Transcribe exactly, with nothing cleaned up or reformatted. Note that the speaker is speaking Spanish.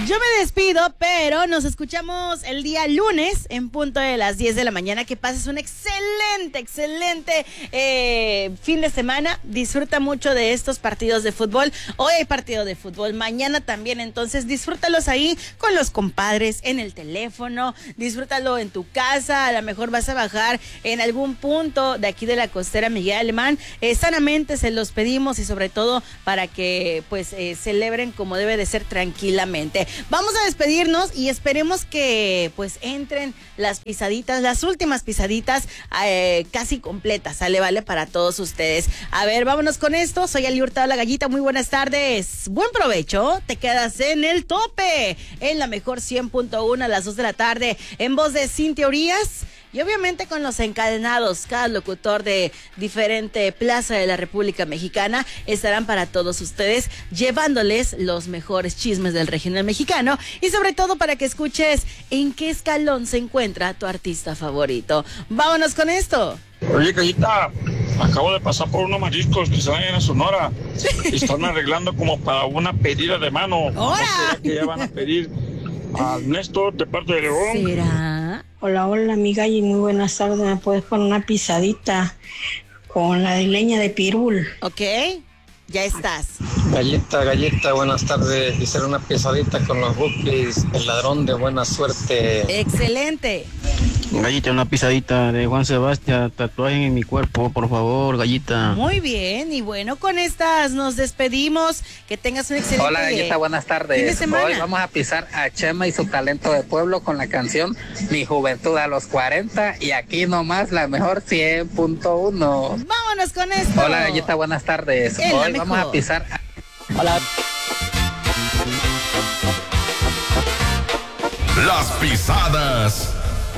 Yo me despido, pero nos escuchamos el día lunes en punto de las diez de la mañana. Que pases un excelente, excelente eh, fin de semana. Disfruta mucho de estos partidos de fútbol. Hoy hay partido de fútbol, mañana también. Entonces disfrútalos ahí con los compadres, en el teléfono. Disfrútalo en tu casa. A lo mejor vas a bajar en algún punto de aquí de la costera Miguel Alemán. Eh, sanamente se los pedimos y sobre todo para que pues eh, celebren como debe de ser, tranquilamente. Vamos a despedirnos y esperemos que pues entren las pisaditas, las últimas pisaditas eh, casi completas, sale, vale, para todos ustedes. A ver, vámonos con esto. Soy Ali Hurtado, la Gallita, muy buenas tardes, buen provecho. Te quedas en el tope, en la mejor cien punto uno a las dos de la tarde, en voz de Cintia Urias. Y obviamente con los encadenados, cada locutor de diferente plaza de la República Mexicana estarán para todos ustedes llevándoles los mejores chismes del regional mexicano y sobre todo para que escuches en qué escalón se encuentra tu artista favorito. Vámonos con esto. Oye, Gallita, acabo de pasar por unos mariscos que están en Sonora y están arreglando como para una pedida de mano. ¿No será que ya van a pedir a Néstor de parte de León? ¿Será? Hola, hola, mi Galli, muy buenas tardes. ¿Me puedes poner una pisadita con la de leña de pirul? Ok, ya estás. Galleta, galleta, buenas tardes. Quisiera una pisadita con los Bookies, el ladrón de buena suerte. Excelente. Gallita, una pisadita de Juan Sebastián, tatuaje en mi cuerpo, por favor, Gallita. Muy bien, y bueno, con estas nos despedimos. Que tengas un excelente Hola, Gallita, buenas tardes. Hoy vamos a pisar a Chema y su talento de pueblo con la canción Mi Juventud a los cuarenta y aquí nomás la mejor cien punto uno. Vámonos con esto. Hola, Gallita, buenas tardes. Es Hoy vamos a pisar a... Hola. Las pisadas